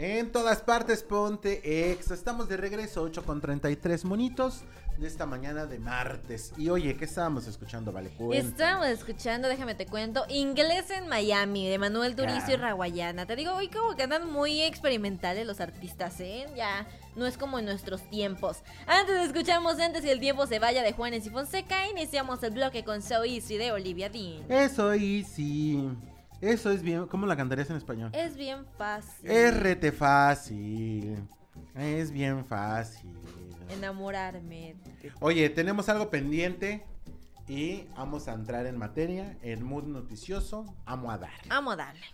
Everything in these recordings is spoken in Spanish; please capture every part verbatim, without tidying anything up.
En todas partes, ponte ex. Estamos de regreso, ocho con treinta y tres monitos de esta mañana de martes. Y oye, ¿qué estábamos escuchando? Vale, cuéntame. Estábamos escuchando, déjame te cuento, Inglés en Miami, de Manuel Turizo Ya. y Raguayana. Te digo, hoy como que andan muy experimentales los artistas, ¿eh? Ya no es como en nuestros tiempos. Antes escuchamos Antes que el tiempo se vaya, de Juanes y Fonseca. Iniciamos el bloque con So Easy, de Olivia Dean. Eso, y sí. Eso es bien. ¿Cómo la cantarías en español? Es bien fácil. Es rete fácil. Es bien fácil. Enamorarme. Oye, tenemos algo pendiente y vamos a entrar en materia. El mood noticioso, amo a dar. Amo a darle.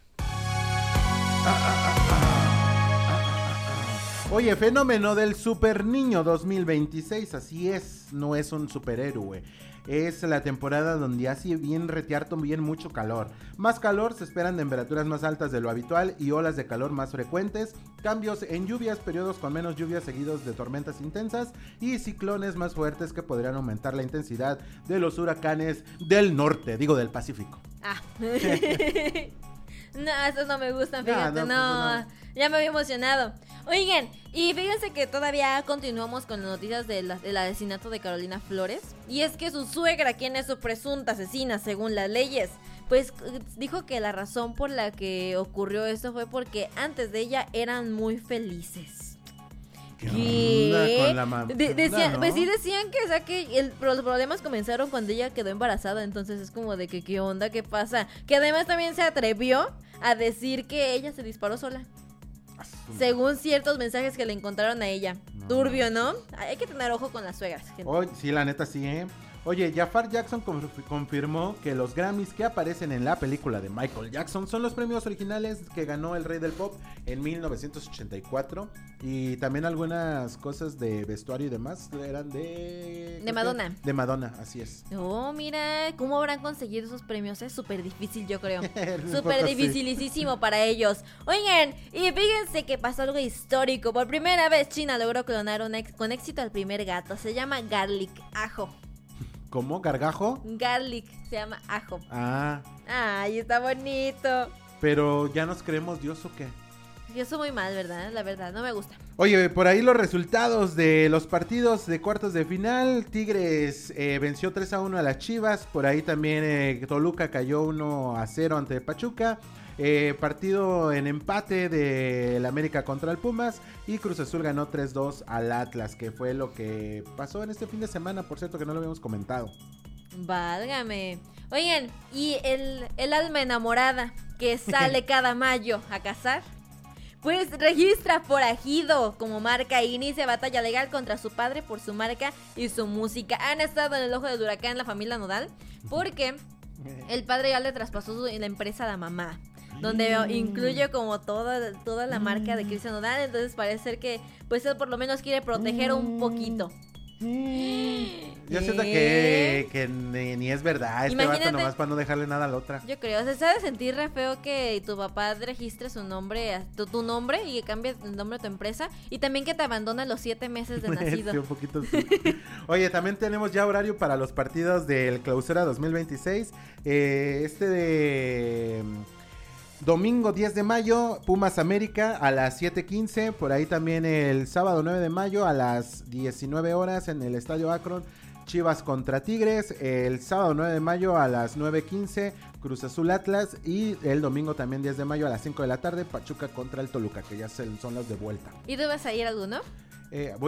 Oye, fenómeno del Super Niño dos mil veintiséis, así es, no es un superhéroe. Es la temporada donde hace bien retearto, bien mucho calor. Más calor, se esperan temperaturas más altas de lo habitual y olas de calor más frecuentes. Cambios en lluvias, periodos con menos lluvias seguidos de tormentas intensas y ciclones más fuertes que podrían aumentar la intensidad de los huracanes del norte, digo del Pacífico. Ah. No, esos no me gustan, No, fíjate, no, no, pues, no. Ya me había emocionado. Oigan, y fíjense que todavía continuamos con las noticias de la- del asesinato de Carolina Flores. Y es que su suegra, quien es su presunta asesina según las leyes, pues eh, dijo que la razón por la que ocurrió esto fue porque antes de ella eran muy felices. ¿Qué ¿Qué? onda con la mam- De- ¿Qué decían, onda, no? pues sí decían que, o sea, que el- los problemas comenzaron cuando ella quedó embarazada, entonces es como de que qué onda, qué pasa. Que además también se atrevió a decir que ella se disparó sola, según ciertos mensajes que le encontraron a ella. No. Turbio, ¿no? Hay que tener ojo con las suegras, gente. Oye, sí, la neta sí, ¿eh? Oye, Jafar Jackson conf- confirmó que los Grammys que aparecen en la película de Michael Jackson son los premios originales que ganó el Rey del Pop en mil novecientos ochenta y cuatro. Y también algunas cosas de vestuario y demás eran de... De Madonna. De Madonna, así es. Oh, mira, ¿cómo habrán conseguido esos premios? Es súper difícil, yo creo. Un Súper poco sí. dificilísimo para ellos. Oigan, y fíjense que pasó algo histórico. Por primera vez China logró clonar un ex- con éxito al primer gato. Se llama Garlic, ajo. ¿Cómo? ¿Gargajo? Garlic, se llama ajo. Ah, Ay, está bonito. pero ¿ya nos creemos Dios o qué? Yo soy muy mal, ¿verdad? La verdad, no me gusta. Oye, por ahí los resultados de los partidos de cuartos de final. Tigres eh, venció tres a uno a las Chivas. Por ahí también eh, Toluca cayó uno a cero ante Pachuca. Eh, partido en empate del América contra el Pumas. Y Cruz Azul ganó tres dos al Atlas, que fue lo que pasó en este fin de semana. Por cierto, que no lo habíamos comentado. Válgame. Oigan, y el, el alma enamorada que sale cada mayo a cazar, pues registra forajido como marca e inicia batalla legal contra su padre por su marca y su música. Han estado en el ojo del huracán la familia Nodal porque el padre ya le traspasó su- la empresa a la mamá, donde incluye como toda, toda la marca de Cristian Nodal. Entonces parece ser que pues él por lo menos quiere proteger un poquito. Yo siento ¿Qué? que, que ni, ni es verdad. Este Imagínate. vato nomás para no dejarle nada a la otra. Yo creo, o sea, se ha de sentir re feo que tu papá registre su nombre, tu, tu nombre y que cambie el nombre de tu empresa y también que te abandone a los siete meses de nacido. Sí, un poquito sí. Oye, también tenemos ya horario para los partidos del Clausura dos mil veintiséis. Eh, este de mm, domingo diez de mayo, Pumas América a las siete quince. Por ahí también el sábado nueve de mayo a las diecinueve horas en el Estadio Akron, Chivas contra Tigres. El sábado nueve de mayo a las nueve quince, Cruz Azul Atlas. Y el domingo también diez de mayo a las cinco de la tarde, Pachuca contra el Toluca, que ya se- son las de vuelta. ¿Y tú vas a ir a alguno? Eh,